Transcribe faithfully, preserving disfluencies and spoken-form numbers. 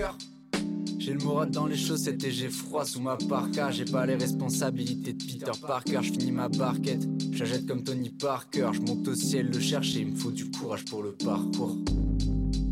cœur. J'ai le moral dans les chaussettes et j'ai froid sous ma parka. J'ai pas les responsabilités de Peter Parker. Je finis ma barquette, j'achète comme Tony Parker. Je monte au ciel le chercher, il me faut du courage pour le parcours.